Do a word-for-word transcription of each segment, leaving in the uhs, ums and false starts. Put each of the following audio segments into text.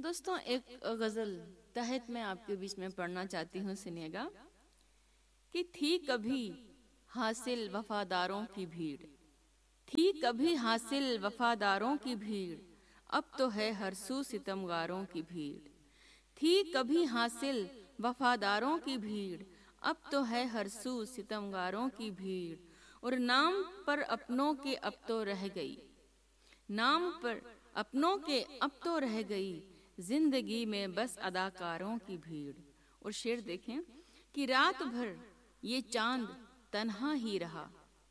दोस्तों, एक गजल तहत मैं आपके बीच में पढ़ना चाहती हूँ, सुनिएगा। कि थी कभी हासिल वफादारों की भीड़, थी कभी हासिल वफादारों की भीड़, अब तो है हर सू सितमगारों की भीड़। थी कभी हासिल वफादारों की भीड़, अब तो है हर सू सितमगारों की भीड़। और नाम पर अपनों के अब तो रह गई, नाम पर अपनों के अब तो रह गई, जिंदगी में बस अदाकारों की भीड़। और शेर देखें कि रात भर ये चांद तन्हा ही रहा,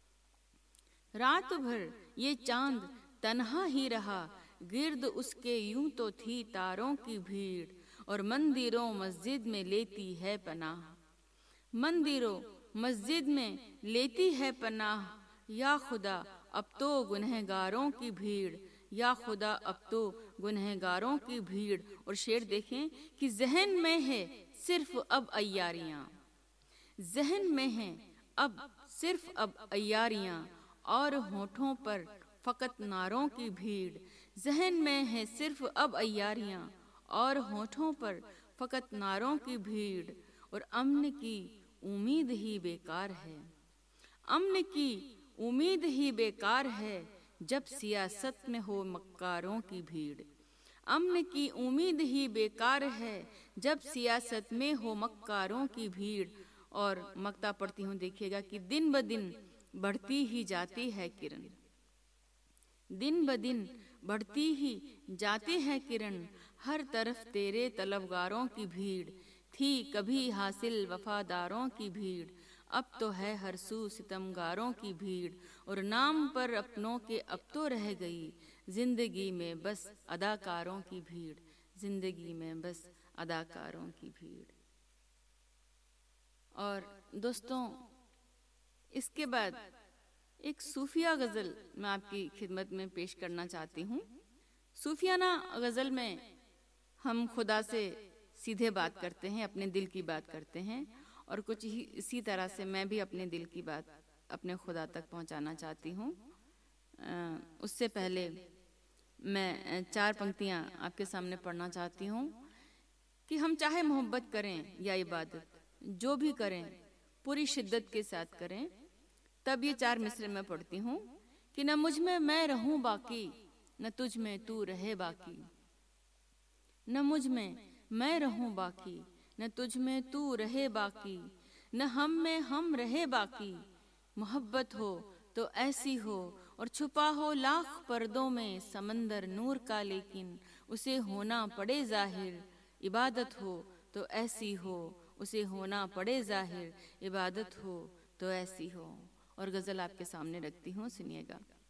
रात भर ये चांद तन्हा ही रहा, गिर्द उसके यूं तो थी तारों की भीड़। और मंदिरों मस्जिद में लेती है पनाह, मंदिरों मस्जिद में लेती है पनाह, या खुदा अब तो गुनहगारों की भीड़, या खुदा अब तो गुनहगारों की भीड़। और शेर देखें कि जहन में है सिर्फ अब अय्यारियां, जहन में है अब सिर्फ अब अय्यारियां, और होठों पर फकत नारों की भीड़। जहन में है सिर्फ अब अय्यारियां, और होठों पर फकत नारों की भीड़। और अमन की उम्मीद ही बेकार है, अमन की उम्मीद ही बेकार है, जब सियासत में हो मक्कारों की भीड़। अमन की उम्मीद ही बेकार है, जब सियासत में हो मक्कारों की भीड़। और मक्ता पढ़ती हूँ, देखिएगा कि दिन ब दिन बढ़ती ही जाती है किरण, दिन ब दिन बढ़ती ही जाती है किरण, हर तरफ तेरे तलबगारों की भीड़। थी कभी हासिल वफादारों की भीड़, अब तो है हर सू सितमगारों की भीड़। और नाम पर अपनों के अब तो रह गई, जिंदगी में बस अदाकारों की भीड़, जिंदगी में बस अदाकारों की भीड़। और दोस्तों, इसके बाद एक सूफिया गज़ल मैं आपकी खिदमत में पेश करना चाहती हूँ। सूफियाना गज़ल में हम खुदा से सीधे बात करते हैं, अपने दिल की बात करते हैं, और कुछ ही इसी तरह से मैं भी अपने दिल की बात अपने खुदा तक पहुँचाना चाहती हूँ। उससे पहले मैं चार पंक्तियाँ आपके सामने पढ़ना चाहती हूँ कि हम चाहे मोहब्बत करें या इबादत, जो भी करें पूरी शिद्दत के साथ करें। तब ये चार मिसरे मैं पढ़ती हूँ कि न मुझ में मैं रहूं बाकी, न तुझ में तू रहे बाकी, न मुझ में मैं रहूं बाकी, न तुझ में तू रहे बाकी, न हम में हम रहे बाकी। मोहब्बत हो तो ऐसी हो और छुपा हो लाख पर्दों में समंदर नूर का, लेकिन उसे होना पड़े जाहिर। इबादत हो तो ऐसी हो, उसे होना पड़े जाहिर, इबादत हो तो ऐसी हो। और गज़ल आपके सामने रखती हूँ, सुनिएगा।